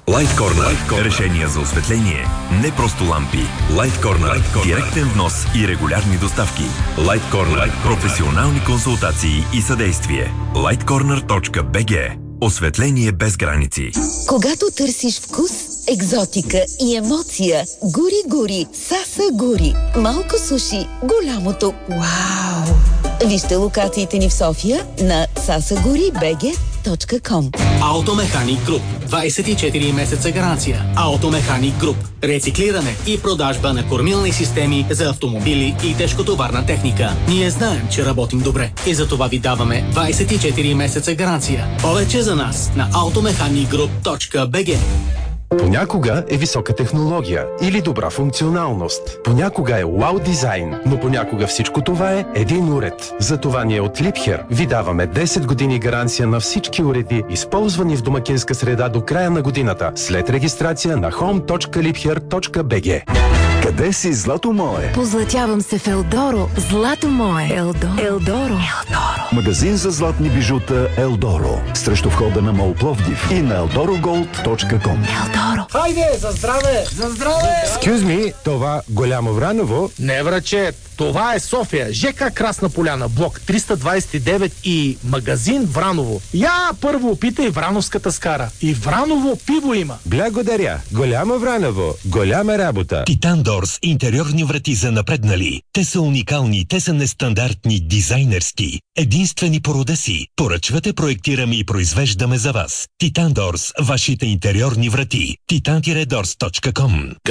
Light Corner. Решения за осветление. Не просто лампи. Light Corner. Директен внос и регулярни доставки. Light Corner. Професионални консултации и съдействие. lightcorner.bg. Осветление без граници. Когато търсиш вкус, екзотика и емоция, гури, Саса Гури. Малко суши, голямото вау! Вижте локациите ни в София на sasaguri.bg.com. Автомеханик Груп. 24 месеца гаранция. Автомеханик Груп. Рециклиране и продажба на кормилни системи за автомобили и тежкотоварна техника. Ние знаем, че работим добре и за това ви даваме 24 месеца гаранция. Повече за нас на automechanicgroup.bg. Понякога е висока технология или добра функционалност. Понякога е вау дизайн, но понякога всичко това е един уред. Затова ние от Liebherr ви даваме 10 години гаранция на всички уреди, използвани в домакинска среда до края на годината, след регистрация на home.liebherr.bg. Къде си, злато мое? Позлатявам се в Елдоро, злато мое. Елдоро. Магазин за златни бижута Елдоро. Срещу входа на МОЛ Пловдив и на eldorogold.com. Елдоро. Хайде, за здраве! За здраве! Excuse me, това Голямо Враново? Не, враче, това е София. ЖК Красна поляна, блок 329 и магазин Враново. Я първо опитай врановската скара. И Враново пиво има. Благодаря. Голямо Враново. Голяма работа. Титан Дорс интериорни врати за напреднали. Те са уникални, те са нестандартни, дизайнерски. Единствени по рода си. Поръчвате, проектираме и произвеждаме за вас. Титан Дорс, вашите интериорни врати. titan-dors.com.